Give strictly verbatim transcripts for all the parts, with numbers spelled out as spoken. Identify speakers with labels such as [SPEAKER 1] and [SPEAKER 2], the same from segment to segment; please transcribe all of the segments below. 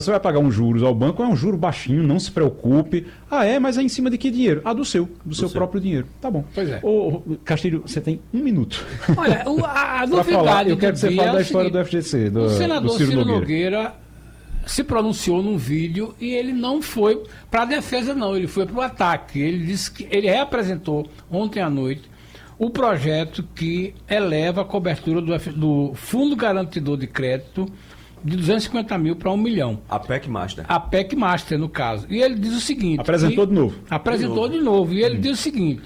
[SPEAKER 1] Você vai pagar um juros ao banco, é um juro baixinho, não se preocupe. Ah, é? Mas é em cima de que dinheiro? Ah, do seu, do, do seu, seu próprio dinheiro. Tá bom.
[SPEAKER 2] Pois é.
[SPEAKER 1] Ô, Castilho, você tem um minuto.
[SPEAKER 2] Olha, o, a, a novidade
[SPEAKER 1] falar, eu quero que você fale
[SPEAKER 2] é
[SPEAKER 1] da história
[SPEAKER 2] seguinte,
[SPEAKER 1] do F G C, do,
[SPEAKER 2] o senador
[SPEAKER 1] do Ciro,
[SPEAKER 2] Ciro
[SPEAKER 1] Nogueira.
[SPEAKER 2] Nogueira se pronunciou num vídeo e ele não foi para a defesa, não, ele foi para o ataque. Ele disse que ele reapresentou ontem à noite o projeto que eleva a cobertura do, do Fundo Garantidor de Crédito de duzentos e cinquenta mil para um milhão.
[SPEAKER 3] A P E C Master.
[SPEAKER 2] A P E C Master, no caso. E ele diz o seguinte...
[SPEAKER 1] Apresentou
[SPEAKER 2] que,
[SPEAKER 1] de novo.
[SPEAKER 2] Apresentou de novo. De novo. E ele hum. diz o seguinte,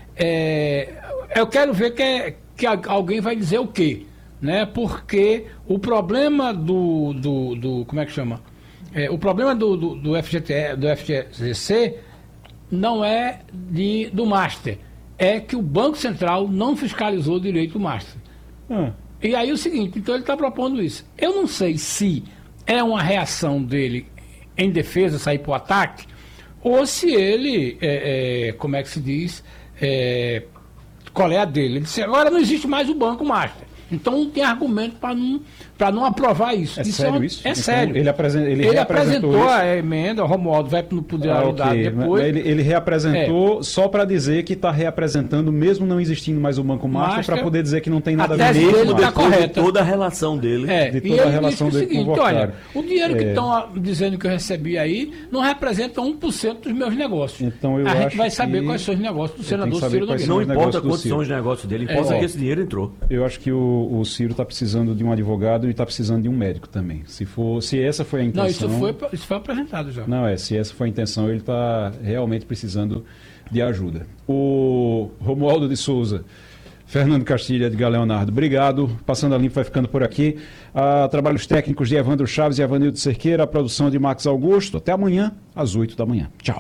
[SPEAKER 2] é, eu quero ver que, é, que alguém vai dizer o quê, né? Porque o problema do... do, do como é que chama? É, o problema do, do, do, F G T, do F G C não é de, do Master. É que o Banco Central não fiscalizou direito o Master. Hum. E aí o seguinte, então ele está propondo isso. Eu não sei se é uma reação dele em defesa, sair para o ataque, ou se ele, é, é, como é que se diz, é, qual é a dele. Ele disse, agora não existe mais o Banco Master. Então não tem argumento para não, para não aprovar isso.
[SPEAKER 1] É
[SPEAKER 2] isso
[SPEAKER 1] sério
[SPEAKER 2] é,
[SPEAKER 1] isso?
[SPEAKER 2] É
[SPEAKER 1] então,
[SPEAKER 2] sério.
[SPEAKER 1] Ele, apresen ele,
[SPEAKER 2] ele apresentou
[SPEAKER 1] isso.
[SPEAKER 2] a emenda, o Romualdo vai no poder
[SPEAKER 1] ah,
[SPEAKER 2] dar
[SPEAKER 1] okay.
[SPEAKER 2] depois.
[SPEAKER 1] Ele, ele reapresentou é. só para dizer que está reapresentando, mesmo não existindo mais o Banco Master, para poder dizer que não tem nada a ver
[SPEAKER 2] mesmo
[SPEAKER 3] dele
[SPEAKER 2] tá
[SPEAKER 3] de toda a relação dele.
[SPEAKER 2] É.
[SPEAKER 1] De toda a relação dele
[SPEAKER 2] seguinte,
[SPEAKER 1] com o
[SPEAKER 2] olha, o dinheiro
[SPEAKER 1] é.
[SPEAKER 2] que estão dizendo que eu recebi aí não representa um por cento dos meus negócios.
[SPEAKER 1] Então, eu
[SPEAKER 2] a
[SPEAKER 1] acho
[SPEAKER 2] gente vai saber
[SPEAKER 1] que...
[SPEAKER 2] quais são os negócios do senador
[SPEAKER 3] Ciro
[SPEAKER 2] Nogueira.
[SPEAKER 3] Não importa quantos são os negócios dele, importa
[SPEAKER 1] é.
[SPEAKER 3] que esse dinheiro entrou.
[SPEAKER 1] Eu acho que o, o Ciro está precisando de um advogado e está precisando de um médico também. Se, for, se essa foi a intenção...
[SPEAKER 2] Não, isso foi, isso foi apresentado já.
[SPEAKER 1] Não, é, se essa foi a intenção, ele está realmente precisando de ajuda. O Romualdo de Souza, Fernando Castilho, Edgar Leonardo, obrigado. Passando a Limpo vai ficando por aqui. Ah, trabalhos técnicos de Evandro Chaves e Avanildo Cerqueira, a produção de Max Augusto. Até amanhã, às oito da manhã. Tchau.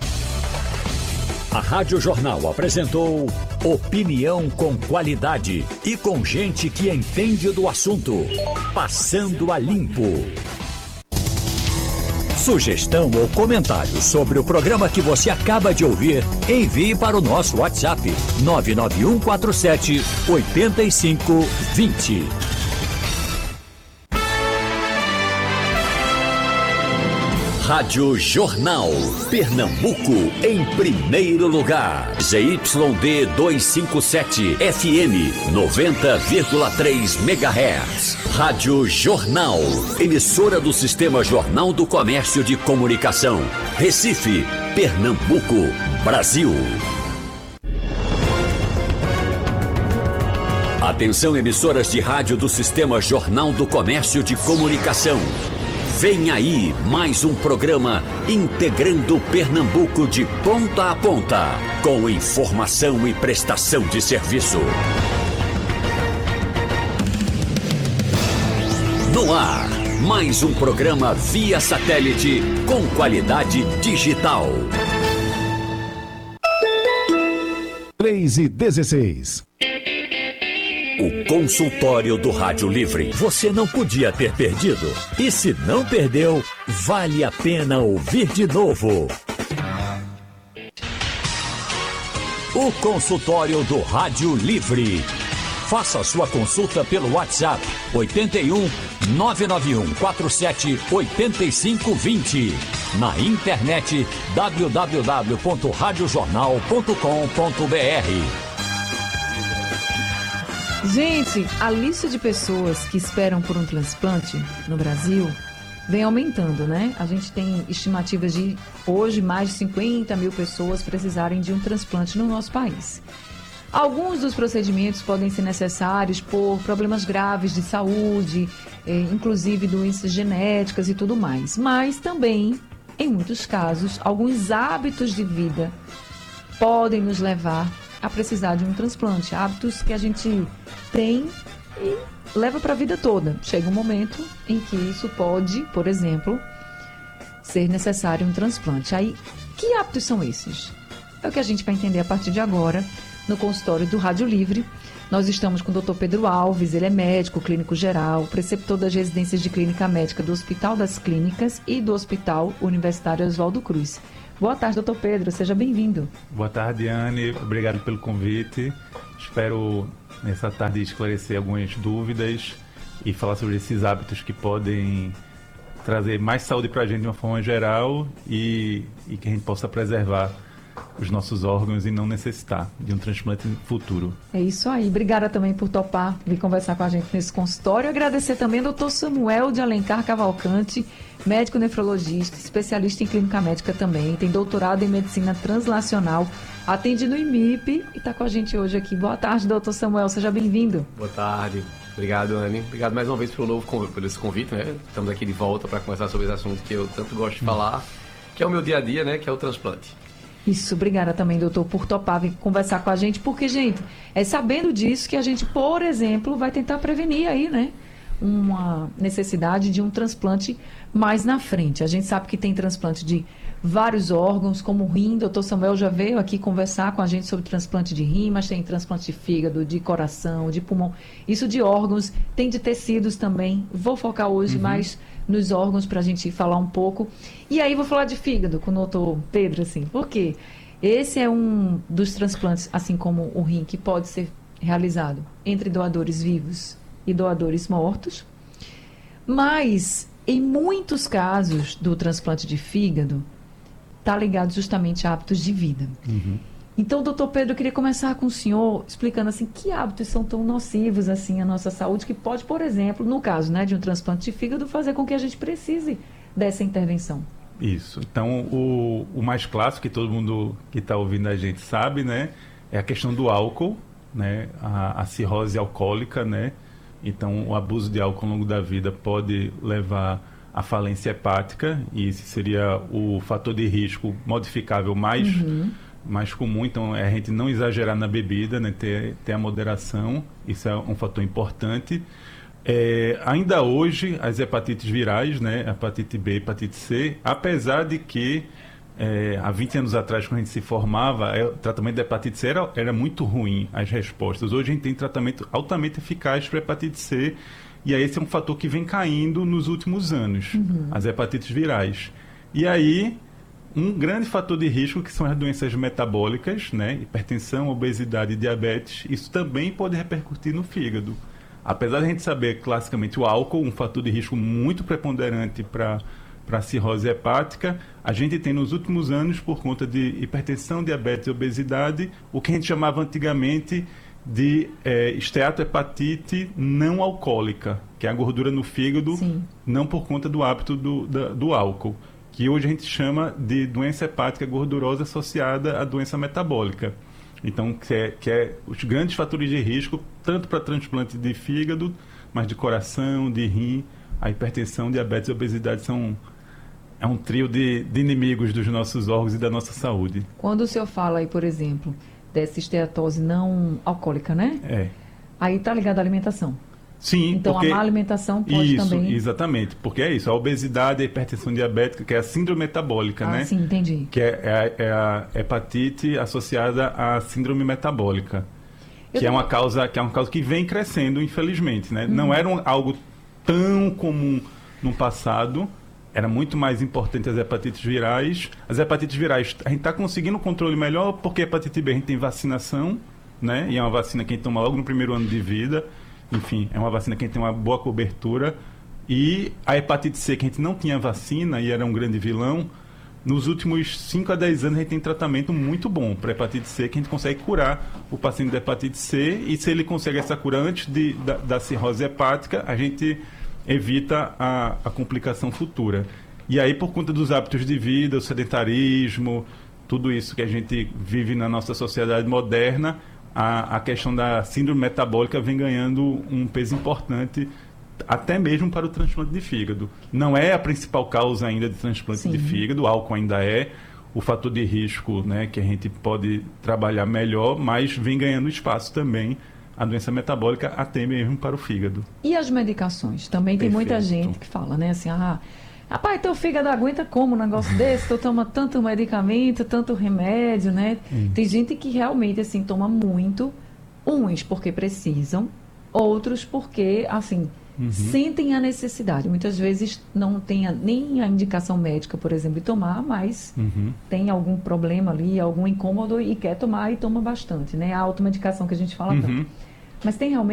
[SPEAKER 4] A Rádio Jornal apresentou opinião com qualidade e com gente que entende do assunto. Passando a Limpo. Sugestão ou comentário sobre o programa que você acaba de ouvir, envie para o nosso WhatsApp nove nove um quatro sete oito cinco dois zero. Rádio Jornal, Pernambuco, em primeiro lugar. Z Y D duzentos e cinquenta e sete, F M, noventa vírgula três megahertz. Rádio Jornal, emissora do Sistema Jornal do Comércio de Comunicação. Recife, Pernambuco, Brasil. Atenção, emissoras de rádio do Sistema Jornal do Comércio de Comunicação. Vem aí mais um programa integrando Pernambuco de ponta a ponta, com informação e prestação de serviço. No ar, mais um programa via satélite com qualidade digital.
[SPEAKER 5] três e dezesseis.
[SPEAKER 4] O consultório do Rádio Livre. Você não podia ter perdido. E se não perdeu, vale a pena ouvir de novo. O consultório do Rádio Livre. Faça sua consulta pelo WhatsApp oito um nove nove um quatro sete oito cinco dois zero. Na internet w w w ponto rádio jornal ponto com ponto b r.
[SPEAKER 6] Gente, a lista de pessoas que esperam por um transplante no Brasil vem aumentando, né? A gente tem estimativas de hoje mais de cinquenta mil pessoas precisarem de um transplante no nosso país. Alguns dos procedimentos podem ser necessários por problemas graves de saúde, inclusive doenças genéticas e tudo mais. Mas também, em muitos casos, alguns hábitos de vida podem nos levar a precisar de um transplante. Hábitos que a gente tem e leva para a vida toda. Chega um momento em que isso pode, por exemplo, ser necessário um transplante. Aí, que hábitos são esses? É o que a gente vai entender a partir de agora no consultório do Rádio Livre. Nós estamos com o doutor Pedro Alves, ele é médico, clínico geral, preceptor das residências de clínica médica do Hospital das Clínicas e do Hospital Universitário Oswaldo Cruz. Boa tarde, doutor Pedro, seja bem-vindo.
[SPEAKER 7] Boa tarde, Anne, obrigado pelo convite. Espero, nessa tarde, esclarecer algumas dúvidas e falar sobre esses hábitos que podem trazer mais saúde para a gente de uma forma geral e, e que a gente possa preservar os nossos órgãos e não necessitar de um transplante futuro.
[SPEAKER 6] É isso aí. Obrigada também por topar vir conversar com a gente nesse consultório. Agradecer também ao doutor Samuel de Alencar Cavalcante, médico nefrologista, especialista em clínica médica também, tem doutorado em medicina translacional, atende no I M I P e está com a gente hoje aqui. Boa tarde, doutor Samuel, seja bem-vindo.
[SPEAKER 8] Boa tarde. Obrigado, Anne. Obrigado mais uma vez pelo novo convite, por esse convite, né? Estamos aqui de volta para conversar sobre esse assunto que eu tanto gosto de falar, que é o meu dia a dia, né? Que é o transplante.
[SPEAKER 6] Isso, obrigada também, doutor, por topar vir conversar com a gente, porque, gente, é sabendo disso que a gente, por exemplo, vai tentar prevenir aí, né, uma necessidade de um transplante mais na frente. A gente sabe que tem transplante de vários órgãos, como o rim. Doutor Samuel já veio aqui conversar com a gente sobre transplante de rim, mas tem transplante de fígado, de coração, de pulmão. Isso de órgãos, tem de tecidos também. Vou focar hoje uhum. mais nos órgãos para a gente falar um pouco. E aí vou falar de fígado com o doutor Pedro, assim, porque esse é um dos transplantes, assim como o rim, que pode ser realizado entre doadores vivos e doadores mortos. Mas, em muitos casos do transplante de fígado, está ligado justamente a hábitos de vida. Uhum. Então, doutor Pedro, eu queria começar com o senhor explicando assim, que hábitos são tão nocivos assim à nossa saúde, que pode, por exemplo, no caso, né, de um transplante de fígado, fazer com que a gente precise dessa intervenção.
[SPEAKER 7] Isso. Então, o, o mais clássico, que todo mundo que está ouvindo a gente sabe, né, é a questão do álcool, né, a, a cirrose alcoólica, né. Então, o abuso de álcool ao longo da vida pode levar à falência hepática, e esse seria o fator de risco modificável mais... Uhum. mais comum. Então é a gente não exagerar na bebida, né? ter, ter a moderação, isso é um fator importante. É, ainda hoje, as hepatites virais, né? Hepatite B, hepatite C, apesar de que é, há vinte anos atrás, quando a gente se formava, é, o tratamento da hepatite C era, era muito ruim, as respostas. Hoje a gente tem tratamento altamente eficaz para hepatite C, e aí esse é um fator que vem caindo nos últimos anos, uhum. as hepatites virais. E aí... um grande fator de risco, que são as doenças metabólicas, né? Hipertensão, obesidade e diabetes, isso também pode repercutir no fígado. Apesar de a gente saber classicamente o álcool, um fator de risco muito preponderante para a cirrose hepática, a gente tem nos últimos anos, por conta de hipertensão, diabetes e obesidade, o que a gente chamava antigamente de é, esteatohepatite não alcoólica, que é a gordura no fígado, Sim. não por conta do hábito do, da, do álcool, que hoje a gente chama de doença hepática gordurosa associada à doença metabólica. Então, que é, que é os grandes fatores de risco, tanto para transplante de fígado, mas de coração, de rim, a hipertensão, diabetes e obesidade são é um trio de, de inimigos dos nossos órgãos e da nossa saúde.
[SPEAKER 6] Quando o senhor fala aí, por exemplo, dessa esteatose não alcoólica, né?
[SPEAKER 7] É.
[SPEAKER 6] Aí está ligado à alimentação.
[SPEAKER 7] Sim,
[SPEAKER 6] então
[SPEAKER 7] porque...
[SPEAKER 6] a má alimentação pode
[SPEAKER 7] isso,
[SPEAKER 6] também...
[SPEAKER 7] exatamente, porque é isso, a obesidade, a hipertensão diabética, que é a síndrome metabólica,
[SPEAKER 6] ah,
[SPEAKER 7] né?
[SPEAKER 6] Sim, entendi.
[SPEAKER 7] Que é, é, a, é a hepatite associada à síndrome metabólica, Eu que tô... é uma causa que é uma causa que vem crescendo, infelizmente, né? Uhum. Não era um, algo tão comum no passado, era muito mais importante as hepatites virais. As hepatites virais, a gente está conseguindo um controle melhor, porque a hepatite B a gente tem vacinação, né? E é uma vacina que a gente toma logo no primeiro ano de vida. Enfim, é uma vacina que a gente tem uma boa cobertura. E a hepatite C, que a gente não tinha vacina e era um grande vilão, nos últimos cinco a dez anos a gente tem tratamento muito bom para hepatite C, que a gente consegue curar o paciente da hepatite C, e se ele consegue essa cura antes de, da, da cirrose hepática, a gente evita a, a complicação futura. E aí, por conta dos hábitos de vida, o sedentarismo, tudo isso que a gente vive na nossa sociedade moderna, A, a questão da síndrome metabólica vem ganhando um peso importante, até mesmo para o transplante de fígado. Não é a principal causa ainda de transplante Sim. de fígado, o álcool ainda é o fator de risco, né, que a gente pode trabalhar melhor, mas vem ganhando espaço também a doença metabólica, até mesmo para o fígado.
[SPEAKER 6] E as medicações? Também tem Perfeito. Muita gente que fala, né, assim, ah... rapaz, teu fígado aguenta como um negócio desse? Tu toma tanto medicamento, tanto remédio, né? Hum. Tem gente que realmente, assim, toma muito. Uns porque precisam, outros porque, assim, uhum. sentem a necessidade. Muitas vezes não tem a, nem a indicação médica, por exemplo, de tomar, mas uhum. tem algum problema ali, algum incômodo e quer tomar e toma bastante, né? A automedicação que a gente fala uhum. tanto. Mas tem realmente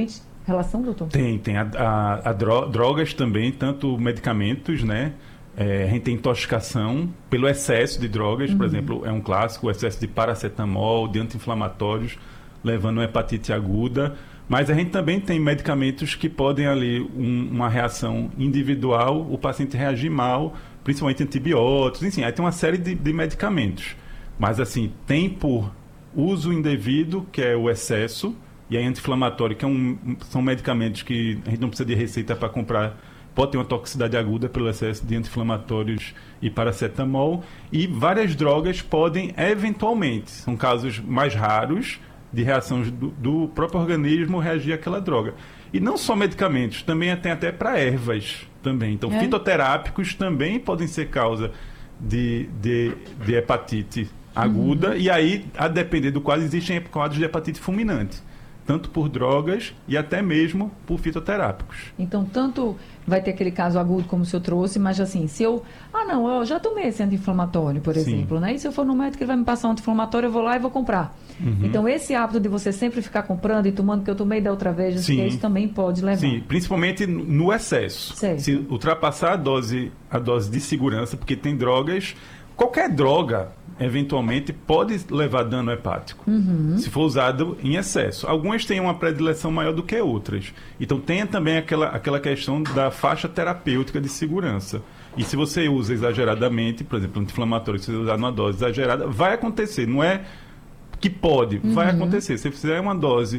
[SPEAKER 6] relação, doutor?
[SPEAKER 7] Tem, tem. A, a, a dro- drogas também, tanto medicamentos, né? É, a gente tem intoxicação pelo excesso de drogas, uhum. por exemplo, é um clássico, o excesso de paracetamol, de anti-inflamatórios, levando a hepatite aguda. Mas a gente também tem medicamentos que podem ali, um, uma reação individual, o paciente reagir mal, principalmente antibióticos, enfim, aí tem uma série de, de medicamentos. Mas assim, tem por uso indevido, que é o excesso, e aí anti-inflamatório, que é um, são medicamentos que a gente não precisa de receita para comprar, pode ter uma toxicidade aguda pelo excesso de anti-inflamatórios e paracetamol, e várias drogas podem, eventualmente, são casos mais raros, de reações do, do próprio organismo reagir àquela droga. E não só medicamentos, também tem até para ervas também. Então, é. fitoterápicos também podem ser causa de, de, de hepatite aguda, uhum. e aí, a depender do quadro, existem quadros de hepatite fulminante, tanto por drogas e até mesmo por fitoterápicos.
[SPEAKER 6] Então, tanto vai ter aquele caso agudo como o senhor trouxe, mas assim, se eu... Ah, não, eu já tomei esse anti-inflamatório, por Sim. exemplo, né? E se eu for no médico que ele vai me passar um anti-inflamatório, eu vou lá e vou comprar. Uhum. Então, esse hábito de você sempre ficar comprando e tomando, que eu tomei da outra vez, acho que isso também pode levar.
[SPEAKER 7] Sim, principalmente no excesso. Certo. Se ultrapassar a dose, a dose de segurança, porque tem drogas... Qualquer droga, eventualmente, pode levar dano hepático, uhum. se for usado em excesso. Algumas têm uma predileção maior do que outras. Então, tem também aquela, aquela questão da faixa terapêutica de segurança. E se você usa exageradamente, por exemplo, anti-inflamatório, se você usar numa dose exagerada, vai acontecer. Não é que pode, uhum. vai acontecer. Se você fizer uma dose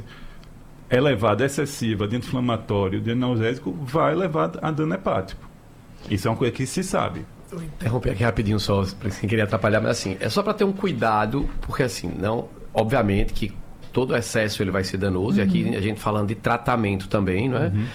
[SPEAKER 7] elevada, excessiva, de anti-inflamatório, de analgésico, vai levar a dano hepático. Isso é uma coisa que se sabe.
[SPEAKER 8] Vou interromper aqui rapidinho só, sem querer atrapalhar, mas assim, é só para ter um cuidado, porque assim, não, obviamente que todo excesso ele vai ser danoso, uhum. e aqui a gente falando de tratamento também, não é? Uhum.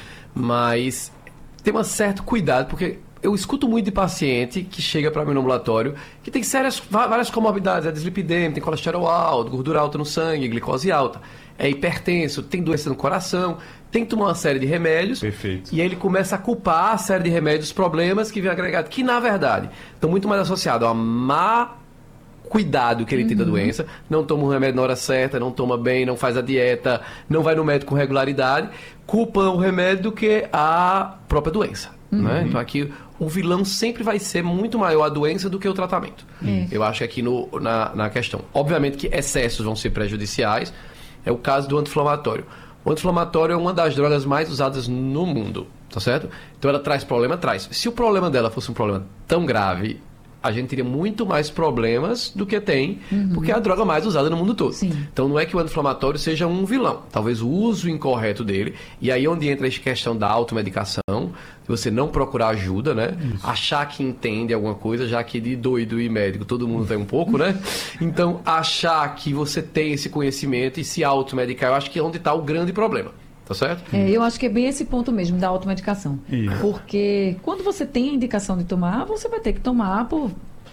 [SPEAKER 8] Mas tem um certo cuidado, porque eu escuto muito de paciente que chega para mim no ambulatório, que tem sérias, várias comorbidades, é dislipidemia, tem colesterol alto, gordura alta no sangue, glicose alta, é hipertenso, tem doença no coração, tem que tomar uma série de remédios.
[SPEAKER 7] Perfeito.
[SPEAKER 8] E aí ele começa a culpar a série de remédios, os problemas que vem agregado, que na verdade estão muito mais associados a má cuidado que ele uhum. tem da doença, não toma o remédio na hora certa, não toma bem, não faz a dieta, não vai no médico com regularidade, culpam o remédio do que a própria doença. Uhum. Né? Então aqui o vilão sempre vai ser muito maior a doença do que o tratamento. Uhum. Eu acho que aqui no, na, na questão. Obviamente que excessos vão ser prejudiciais, é o caso do anti-inflamatório. O anti-inflamatório é uma das drogas mais usadas no mundo, tá certo? Então ela traz problema? Traz. Se o problema dela fosse um problema tão grave, a gente teria muito mais problemas do que tem, uhum. porque é a droga mais usada no mundo todo.
[SPEAKER 6] Sim.
[SPEAKER 8] Então não é que o anti-inflamatório seja um vilão, talvez o uso incorreto dele, e aí onde entra a questão da automedicação, de você não procurar ajuda, né? Isso. Achar que entende alguma coisa, já que de doido e médico todo mundo tem um pouco, né? Então achar que você tem esse conhecimento e se automedicar, eu acho que é onde está o grande problema. Tá certo?
[SPEAKER 6] É, eu acho que é bem esse ponto mesmo da automedicação.
[SPEAKER 7] Isso.
[SPEAKER 6] Porque quando você tem a indicação de tomar, você vai ter que tomar por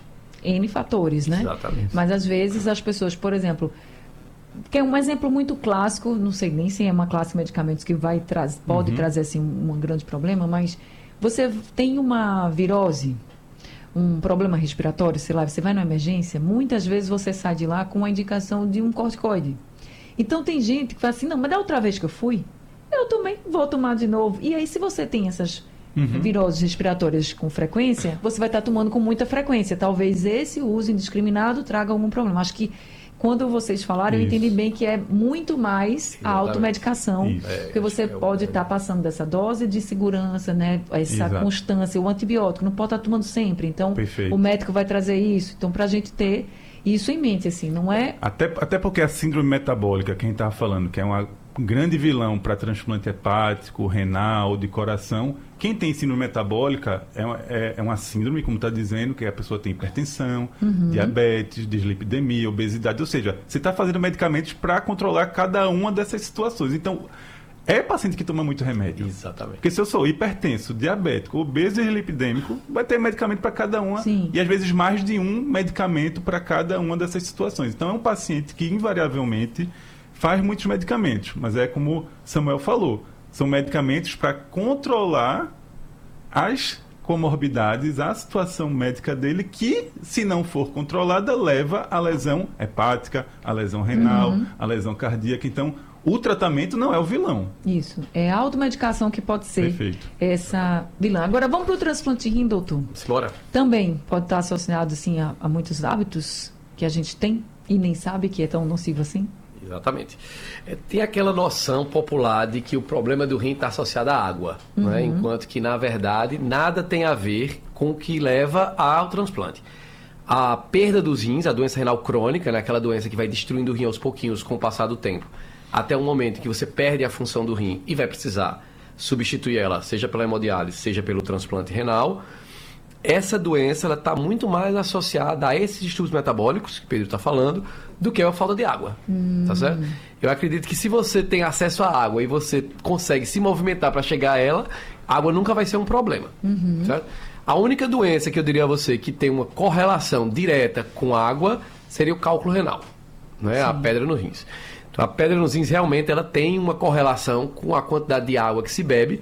[SPEAKER 6] N fatores, né?
[SPEAKER 8] Exatamente.
[SPEAKER 6] Mas às vezes as pessoas, por exemplo, que é um exemplo muito clássico, não sei nem se é uma classe de medicamentos que vai trazer, pode uhum. trazer assim um, um grande problema, mas você tem uma virose, um problema respiratório, sei lá, você vai na emergência, muitas vezes você sai de lá com a indicação de um corticoide. Então tem gente que fala assim, não, mas da outra vez que eu fui, eu também vou tomar de novo. E aí, se você tem essas uhum. viroses respiratórias com frequência, você vai estar tomando com muita frequência. Talvez esse uso indiscriminado traga algum problema. Acho que quando vocês falaram, Isso. eu entendi bem que é muito mais a
[SPEAKER 8] Exatamente.
[SPEAKER 6] automedicação.
[SPEAKER 8] Isso.
[SPEAKER 6] Porque você é, pode estar passando dessa dose de segurança, né? Essa
[SPEAKER 7] Exato.
[SPEAKER 6] constância, o antibiótico, não pode estar tomando sempre. Então,
[SPEAKER 7] Perfeito.
[SPEAKER 6] o médico vai trazer isso. Então, para a gente ter isso em mente, assim, não é...
[SPEAKER 7] Até, até porque a síndrome metabólica, que a gente estava falando, que é uma grande vilão para transplante hepático, renal, de coração. Quem tem síndrome metabólica é uma, é, é uma síndrome, como está dizendo, que a pessoa tem hipertensão, uhum. diabetes, dislipidemia, obesidade. Ou seja, você está fazendo medicamentos para controlar cada uma dessas situações. Então, é paciente que toma muito remédio.
[SPEAKER 8] Exatamente.
[SPEAKER 7] Porque se eu sou hipertenso, diabético, obeso e dislipidêmico, vai ter medicamento para cada uma.
[SPEAKER 6] Sim.
[SPEAKER 7] E às vezes mais de um medicamento para cada uma dessas situações. Então, é um paciente que invariavelmente faz muitos medicamentos, mas é como Samuel falou, são medicamentos para controlar as comorbidades, a situação médica dele, que, se não for controlada, leva à lesão hepática, à lesão renal, uhum. à lesão cardíaca. Então, O tratamento não é o vilão.
[SPEAKER 6] Isso. É a automedicação que pode ser
[SPEAKER 7] Perfeito.
[SPEAKER 6] essa vilã. Agora, vamos para o transplante de rim, doutor.
[SPEAKER 8] Bora.
[SPEAKER 6] Também pode estar associado, assim, a, a muitos hábitos que a gente tem e nem sabe que é tão nocivo assim?
[SPEAKER 8] Exatamente. É, tem aquela noção popular de que o problema do rim está associado à água,
[SPEAKER 6] Uhum.
[SPEAKER 8] né? Enquanto que, na verdade, nada tem a ver com o que leva ao transplante. A perda dos rins, a doença renal crônica, né? Aquela doença que vai destruindo o rim aos pouquinhos com o passar do tempo, até o momento em que você perde a função do rim e vai precisar substituir ela, seja pela hemodiálise, seja pelo transplante renal. Essa doença está muito mais associada a esses distúrbios metabólicos, que o Pedro está falando, do que a falta de água. Hum. Tá certo? Eu acredito que se você tem acesso à água e você consegue se movimentar para chegar a ela, a água nunca vai ser um problema. Uhum. Certo? A única doença que eu diria a você que tem uma correlação direta com a água seria o cálculo renal, né? A pedra nos rins. Então, a pedra nos rins realmente ela tem uma correlação com a quantidade de água que se bebe,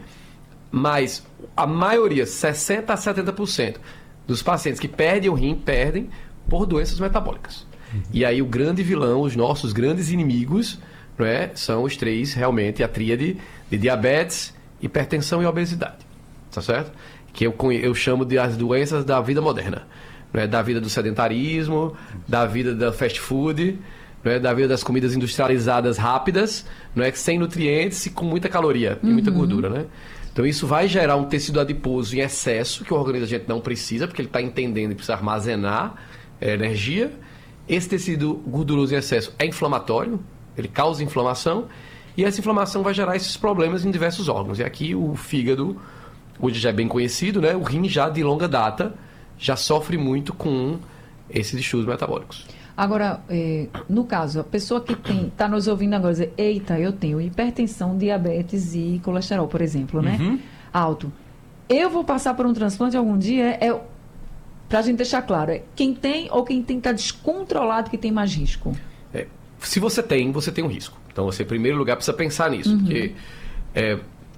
[SPEAKER 8] mas a maioria, sessenta a setenta por cento dos pacientes que perdem o rim, perdem por doenças metabólicas. Uhum. E aí o grande vilão, os nossos grandes inimigos, né, são os três, realmente, a tríade de diabetes, hipertensão e obesidade. Tá certo? Que eu, eu chamo de as doenças da vida moderna. Né, da vida do sedentarismo, da vida da fast food, né, da vida das comidas industrializadas rápidas, né, sem nutrientes e com muita caloria e uhum. muita gordura, né? Então isso vai gerar um tecido adiposo em excesso, que o organismo da gente não precisa, porque ele está entendendo e precisa armazenar é, energia. Esse tecido gorduroso em excesso é inflamatório, ele causa inflamação, e essa inflamação vai gerar esses problemas em diversos órgãos. E aqui o fígado, hoje já é bem conhecido, né? O rim já de longa data, já sofre muito com esses distúrbios metabólicos.
[SPEAKER 6] Agora, é, no caso, a pessoa que tem, está nos ouvindo agora dizer, eita, eu tenho hipertensão, diabetes e colesterol, por exemplo, né?
[SPEAKER 7] Uhum.
[SPEAKER 6] Alto. Eu vou passar por um transplante algum dia, é, para a gente deixar claro, é quem tem ou quem tem que estar descontrolado que tem mais risco?
[SPEAKER 8] É, se você tem, você tem um risco. Então, você, em primeiro lugar, precisa pensar nisso,
[SPEAKER 6] Uhum.
[SPEAKER 8] porque é,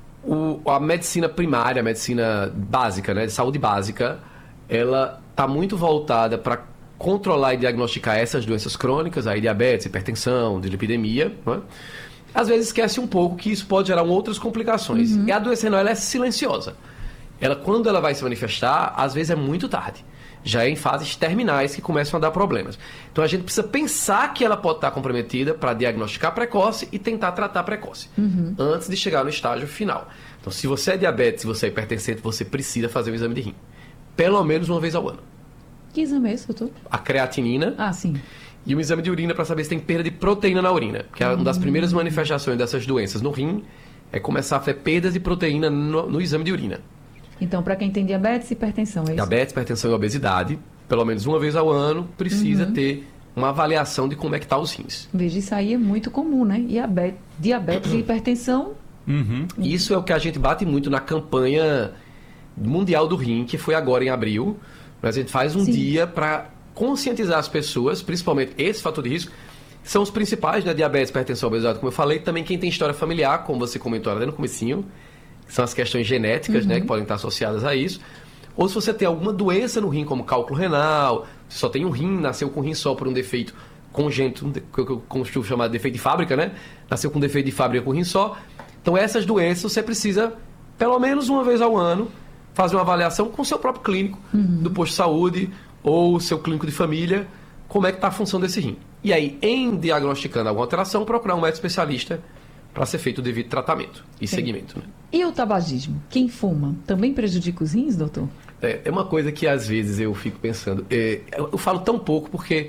[SPEAKER 8] o, a medicina primária, a medicina básica, né, de saúde básica, ela está muito voltada para controlar e diagnosticar essas doenças crônicas, aí diabetes, hipertensão, dislipidemia, né? Às vezes esquece um pouco que isso pode gerar outras complicações. Uhum. E a doença renal ela é silenciosa. Ela, quando ela vai se manifestar, às vezes é muito tarde. Já é em fases terminais que começam a dar problemas. Então a gente precisa pensar que ela pode estar comprometida para diagnosticar precoce e tentar tratar precoce, uhum. antes de chegar no estágio final. Então se você é diabetes, se você é hipertensente, você precisa fazer um exame de rim. Pelo menos uma vez ao ano.
[SPEAKER 6] Que exame é esse, doutor?
[SPEAKER 8] A creatinina.
[SPEAKER 6] Ah, sim.
[SPEAKER 8] E um exame de urina para saber se tem perda de proteína na urina. Que é uma das primeiras manifestações dessas doenças no rim, é começar a ter perdas de proteína no, no exame de urina.
[SPEAKER 6] Então, para quem tem diabetes e hipertensão, é isso?
[SPEAKER 8] Diabetes, hipertensão e obesidade, pelo menos uma vez ao ano, precisa
[SPEAKER 6] uhum.
[SPEAKER 8] ter uma avaliação de como é que está os rins.
[SPEAKER 6] Veja, isso aí é muito comum, né? Diabetes, diabetes e hipertensão.
[SPEAKER 7] Uhum.
[SPEAKER 8] Isso é o que a gente bate muito na campanha mundial do rim, que foi agora em abril. A gente faz um Sim. dia para conscientizar as pessoas, principalmente esse fator de risco, que são os principais, né? Diabetes, hipertensão, obesidade, como eu falei. Também quem tem história familiar, como você comentou até no comecinho, que são as questões genéticas, uhum. né? Que podem estar associadas a isso. Ou se você tem alguma doença no rim, como cálculo renal, você só tem um rim, nasceu com um rim só por um defeito congênito, que eu costumo chamar de defeito de fábrica, né? Nasceu com um defeito de fábrica com um rim só. Então essas doenças você precisa, pelo menos uma vez ao ano, fazer uma avaliação com o seu próprio clínico, uhum. do posto de saúde ou o seu clínico de família, como é que está a função desse rim. E aí, em diagnosticando alguma alteração, procurar um médico especialista para ser feito o devido tratamento e Sim. segmento. Né?
[SPEAKER 6] E o tabagismo? Quem fuma também prejudica os rins, doutor?
[SPEAKER 8] É, é uma coisa que às vezes eu fico pensando. É, eu falo tão pouco porque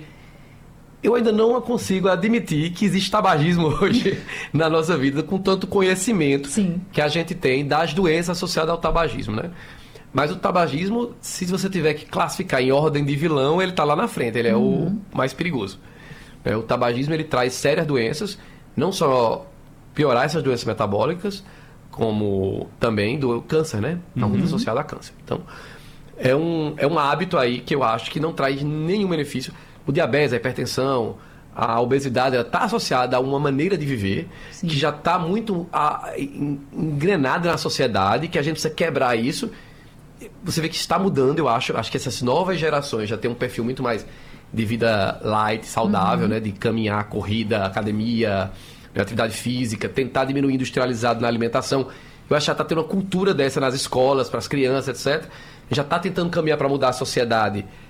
[SPEAKER 8] eu ainda não consigo admitir que existe tabagismo hoje na nossa vida, com tanto conhecimento Sim. que a gente tem das doenças associadas ao tabagismo, né? Mas o tabagismo, se você tiver que classificar em ordem de vilão, ele está lá na frente, ele é uhum. o mais perigoso. É, o tabagismo ele traz sérias doenças, não só piorar essas doenças metabólicas, como também do câncer, né? Está muito uhum. associado a câncer. Então, é um, é um hábito aí que eu acho que não traz nenhum benefício. O diabetes, a hipertensão, a obesidade, ela está associada a uma maneira de viver Sim. que já está muito a, engrenada na sociedade, que a gente precisa quebrar isso. Você vê que está mudando, eu acho. Acho que essas novas gerações já têm um perfil muito mais de vida light, saudável, uhum. né? De caminhar, corrida, academia, de atividade física, tentar diminuir o industrializado na alimentação. Eu acho que já está tendo uma cultura dessa nas escolas, para as crianças, etcétera. Já está tentando caminhar para mudar a sociedade